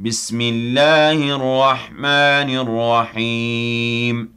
بسم الله الرحمن الرحيم.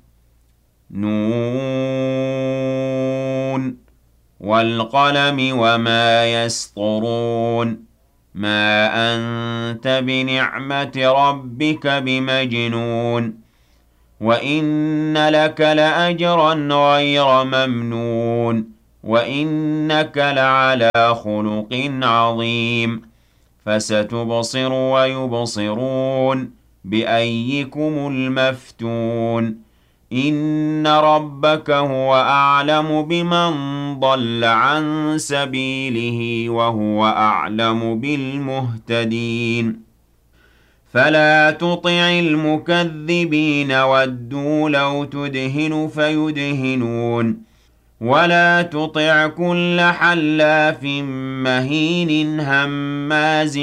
نون والقلم وما يسطرون. ما أنت بنعمة ربك بمجنون. وإن لك لأجرا غير ممنون. وإنك لعلى خلق عظيم. فستبصر ويبصرون بأيكم المفتون. إن ربك هو أعلم بمن ضل عن سبيله وهو أعلم بالمهتدين. فلا تطع المكذبين ودوا لو تدهن فيدهنون. ولا تطع كل حلاف مهين هماز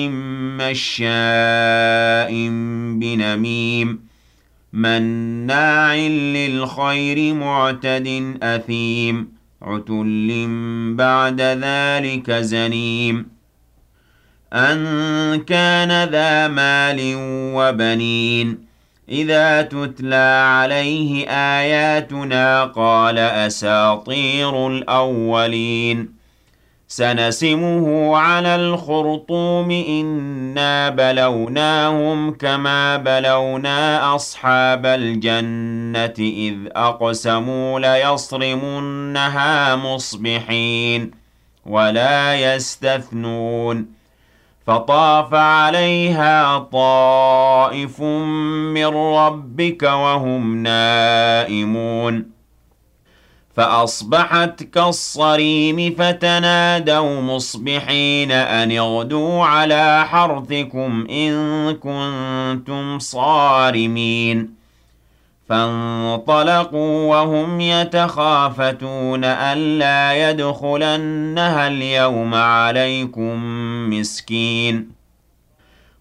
مشاء بنميم مناع للخير معتد أثيم عتل بعد ذلك زنيم أن كان ذا مال وبنين إذا تتلى عليه آياتنا قال أساطير الأولين. سنسمه على الخرطوم إنا بلوناهم كما بلونا أصحاب الجنة إذ أقسموا ليصرمنها مصبحين ولا يستثنون. فطاف عليها طائف من ربك وهم نائمون فأصبحت كالصريم فتنادوا مصبحين أن اغدوا على حرثكم إن كنتم صارمين. فانطلقوا وهم يتخافتون ألا يدخلنها اليوم عليكم مسكين